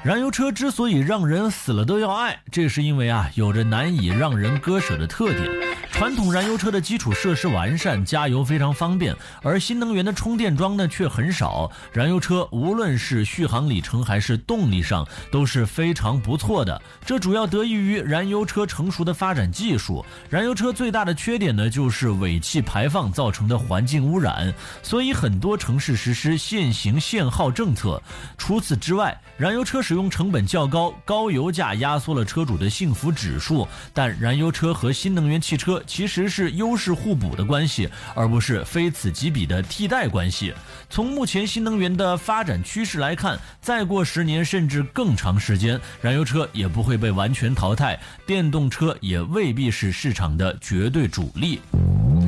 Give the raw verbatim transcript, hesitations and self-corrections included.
燃油车之所以让人死了都要爱，这是因为啊，有着难以让人割舍的特点。传统燃油车的基础设施完善，加油非常方便，而新能源的充电桩呢却很少。燃油车无论是续航里程还是动力上都是非常不错的，这主要得益于燃油车成熟的发展技术。燃油车最大的缺点呢就是尾气排放造成的环境污染，所以很多城市实施限行限号政策。除此之外，燃油车使用成本较高，高油价压缩了车主的幸福指数，但燃油车和新能源汽车其实是优势互补的关系，而不是非此即彼的替代关系。从目前新能源的发展趋势来看，再过十年甚至更长时间，燃油车也不会被完全淘汰，电动车也未必是市场的绝对主力。